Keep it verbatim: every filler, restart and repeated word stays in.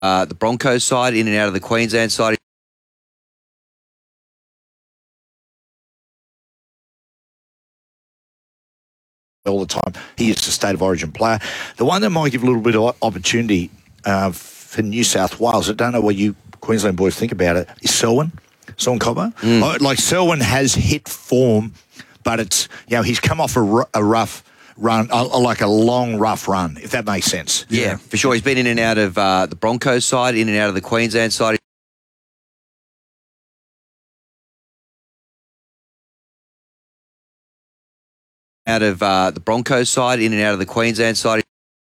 uh, the Broncos side, in and out of the Queensland side. All the time. He is a state of origin player. The one that might give a little bit of opportunity uh, for New South Wales, I don't know what you Queensland boys think about it, is Selwyn, Selwyn Cobbo. Mm. Like, Selwyn has hit form, but it's, you know, he's come off a, r- a rough run, a, a, like a long, rough run, if that makes sense. Yeah, yeah, for sure. He's been in and out of uh, the Broncos side, in and out of the Queensland side. Out of uh, the Broncos side, in and out of the Queensland side.